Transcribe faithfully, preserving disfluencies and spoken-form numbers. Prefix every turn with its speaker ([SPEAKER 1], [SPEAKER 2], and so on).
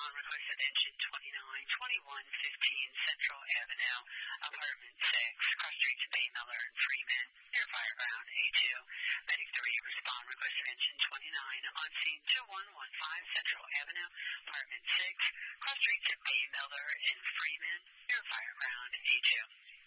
[SPEAKER 1] respond. Request attention twenty-nine twenty-one fifteen Central Avenue, Apartment six, cross streets Bay Miller and Freeman, near Fireground, A two. Medic three, respond. Request attention twenty-nine, on scene two one one five Central Avenue, Apartment six, cross streets Bay Miller and Freeman, near Fireground, A two.